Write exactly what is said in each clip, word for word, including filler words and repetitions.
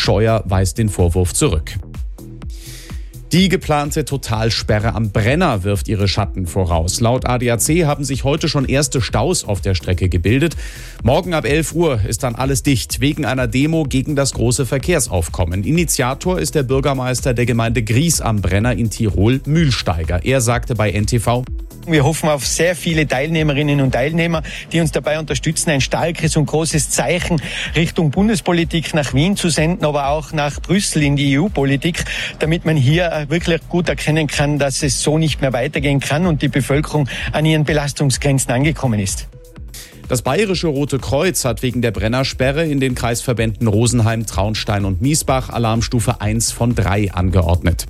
Scheuer weist den Vorwurf zurück. Die geplante Totalsperre am Brenner wirft ihre Schatten voraus. Laut A D A C haben sich heute schon erste Staus auf der Strecke gebildet. Morgen ab elf Uhr ist dann alles dicht, wegen einer Demo gegen das große Verkehrsaufkommen. Initiator ist der Bürgermeister der Gemeinde Gries am Brenner in Tirol, Mühlsteiger. Er sagte bei N T V: Wir hoffen auf sehr viele Teilnehmerinnen und Teilnehmer, die uns dabei unterstützen, ein starkes und großes Zeichen Richtung Bundespolitik nach Wien zu senden, aber auch nach Brüssel in die E U-Politik, damit man hier wirklich gut erkennen kann, dass es so nicht mehr weitergehen kann und die Bevölkerung an ihren Belastungsgrenzen angekommen ist. Das Bayerische Rote Kreuz hat wegen der Brennersperre in den Kreisverbänden Rosenheim, Traunstein und Miesbach Alarmstufe eins von drei angeordnet.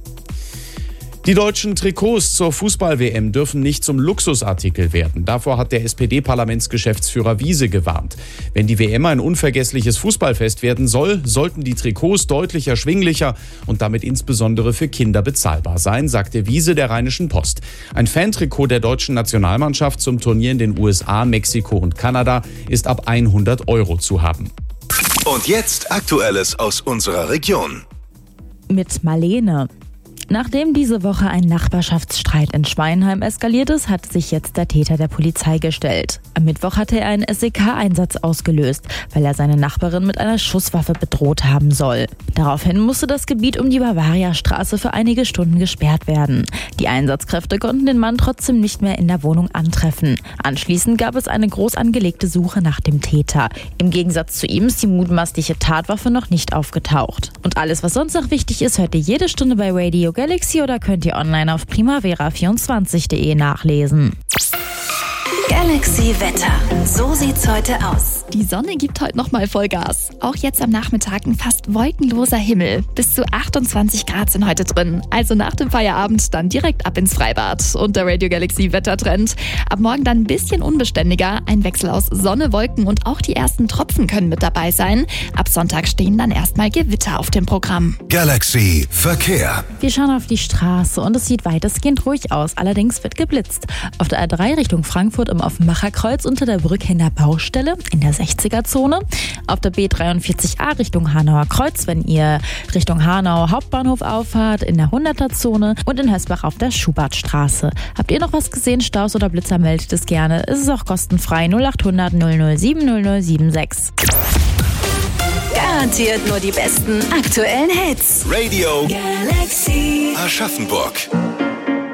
Die deutschen Trikots zur Fußball-W M dürfen nicht zum Luxusartikel werden. Davor hat der S P D-Parlamentsgeschäftsführer Wiese gewarnt. Wenn die W M ein unvergessliches Fußballfest werden soll, sollten die Trikots deutlich erschwinglicher und damit insbesondere für Kinder bezahlbar sein, sagte Wiese der Rheinischen Post. Ein Fantrikot der deutschen Nationalmannschaft zum Turnier in den U S A, Mexiko und Kanada ist ab hundert Euro zu haben. Und jetzt Aktuelles aus unserer Region. Mit Marlene. Nachdem diese Woche ein Nachbarschaftsstreit in Schweinheim eskaliert ist, hat sich jetzt der Täter der Polizei gestellt. Am Mittwoch hatte er einen S E K-Einsatz ausgelöst, weil er seine Nachbarin mit einer Schusswaffe bedroht haben soll. Daraufhin musste das Gebiet um die Bavariastraße für einige Stunden gesperrt werden. Die Einsatzkräfte konnten den Mann trotzdem nicht mehr in der Wohnung antreffen. Anschließend gab es eine groß angelegte Suche nach dem Täter. Im Gegensatz zu ihm ist die mutmaßliche Tatwaffe noch nicht aufgetaucht. Und alles, was sonst noch wichtig ist, hört ihr jede Stunde bei Radio Galaxy oder könnt ihr online auf primavera vierundzwanzig punkt de nachlesen. Galaxy Wetter. So sieht's heute aus. Die Sonne gibt heute nochmal Vollgas. Auch jetzt am Nachmittag ein fast wolkenloser Himmel. Bis zu achtundzwanzig Grad sind heute drin. Also nach dem Feierabend dann direkt ab ins Freibad. Und der Radio Galaxy Wettertrend. Ab morgen dann ein bisschen unbeständiger. Ein Wechsel aus Sonne, Wolken und auch die ersten Tropfen können mit dabei sein. Ab Sonntag stehen dann erstmal Gewitter auf dem Programm. Galaxy Verkehr. Wir schauen auf die Straße und es sieht weitestgehend ruhig aus. Allerdings wird geblitzt. Auf der A drei Richtung Frankfurt im Offenbacher-Kreuz unter der Brücke in der Baustelle in der sechziger-Zone. Auf der B dreiundvierzig A Richtung Hanauer Kreuz, wenn ihr Richtung Hanau Hauptbahnhof auffahrt, in der hunderter-Zone und in Hösbach auf der Schubertstraße. Habt ihr noch was gesehen, Staus oder Blitzer, meldet es gerne. Es ist auch kostenfrei null achthundert null null sieben null null sieben sechs. Garantiert nur die besten aktuellen Hits. Radio Galaxy Aschaffenburg.